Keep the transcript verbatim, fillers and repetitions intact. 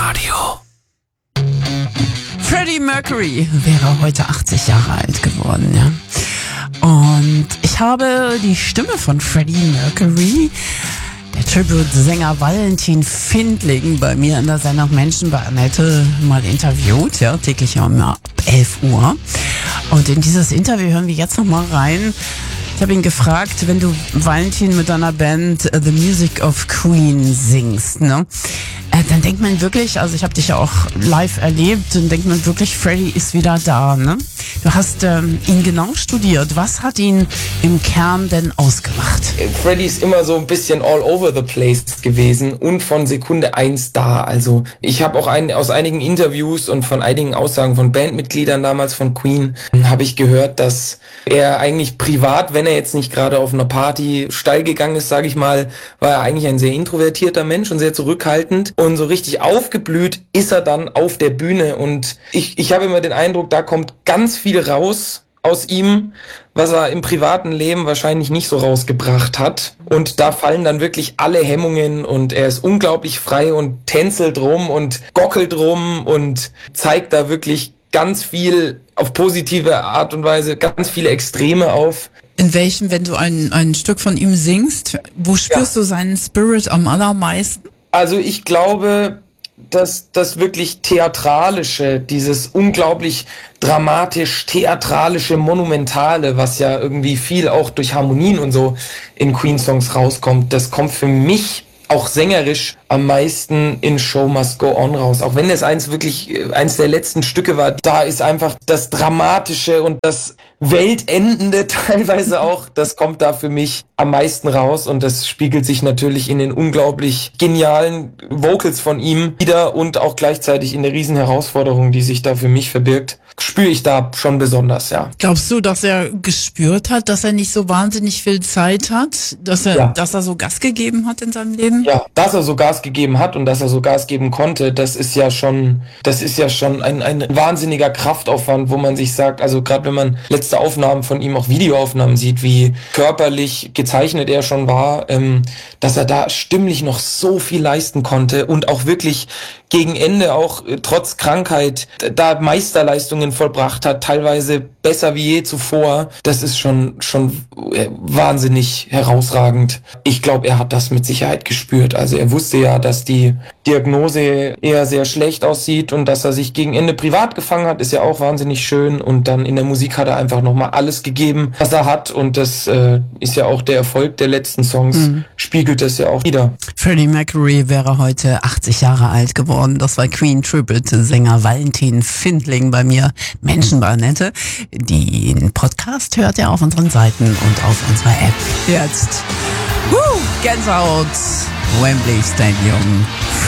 Radio. Freddie Mercury wäre heute achtzig Jahre alt geworden, ja. Und ich habe die Stimme von Freddie Mercury, der Tribute-Sänger Valentin Findling, bei mir in der Sendung Menschen bei Annette mal interviewt, ja, täglich um elf Uhr. Und in dieses Interview hören wir jetzt noch mal rein. Ich habe ihn gefragt, wenn du Valentin mit deiner Band uh, The Music of Queen singst, ne? Äh, dann denkt man wirklich, also ich habe dich ja auch live erlebt, dann denkt man wirklich, Freddie ist wieder da, ne? Du hast ähm, ihn genau studiert. Was hat ihn im Kern denn ausgemacht? Freddie ist immer so ein bisschen all over the place gewesen und von Sekunde eins da. Also ich habe auch ein, aus einigen Interviews und von einigen Aussagen von Bandmitgliedern damals von Queen habe ich gehört, dass er eigentlich privat, wenn er jetzt nicht gerade auf einer Party steil gegangen ist, sage ich mal, war er eigentlich ein sehr introvertierter Mensch und sehr zurückhaltend. Und so richtig aufgeblüht ist er dann auf der Bühne. Und ich, ich habe immer den Eindruck, da kommt ganz viel raus aus ihm, was er im privaten Leben wahrscheinlich nicht so rausgebracht hat. Und da fallen dann wirklich alle Hemmungen und er ist unglaublich frei und tänzelt rum und gockelt rum und zeigt da wirklich ganz viel auf positive Art und Weise, ganz viele Extreme auf. In welchem, wenn du ein, ein Stück von ihm singst, wo spürst ja. du seinen Spirit am allermeisten? Also ich glaube, dass das wirklich Theatralische, dieses unglaublich dramatisch, theatralische, monumentale, was ja irgendwie viel auch durch Harmonien und so in Queen-Songs rauskommt, das kommt für mich auch sängerisch am meisten in Show Must Go On raus. Auch wenn es eins wirklich, eins der letzten Stücke war, da ist einfach das Dramatische und das Weltendende teilweise auch, das kommt da für mich am meisten raus und das spiegelt sich natürlich in den unglaublich genialen Vocals von ihm wieder und auch gleichzeitig in der riesen Herausforderung, die sich da für mich verbirgt, spüre ich da schon besonders, ja. Glaubst du, dass er gespürt hat, dass er nicht so wahnsinnig viel Zeit hat, dass er, ja. dass er so Gas gegeben hat in seinem Leben? Ja, dass er so Gas gegeben hat und dass er so Gas geben konnte, das ist ja schon, das ist ja schon ein, ein wahnsinniger Kraftaufwand, wo man sich sagt, also gerade wenn man letzte Aufnahmen von ihm, auch Videoaufnahmen sieht, wie körperlich gezeichnet er schon war, ähm, dass er da stimmlich noch so viel leisten konnte und auch wirklich gegen Ende auch äh, trotz Krankheit da Meisterleistungen vollbracht hat, teilweise besser wie je zuvor. Das ist schon schon äh, wahnsinnig herausragend. Ich glaube, er hat das mit Sicherheit gespürt. Also er wusste ja, dass die Diagnose eher sehr schlecht aussieht und dass er sich gegen Ende privat gefangen hat, ist ja auch wahnsinnig schön. Und dann in der Musik hat er einfach nochmal alles gegeben, was er hat. Und das äh, ist ja auch der Erfolg der letzten Songs, mhm. spiegelt das ja auch wieder. Freddie Mercury wäre heute achtzig Jahre alt geworden. Das war Queen Tribute-Sänger Valentin Findling bei mir, Menschen bei Annette. Den Podcast hört ihr auf unseren Seiten und auf unserer App. Jetzt, uh, Gänsehaut, Wembley Stadium.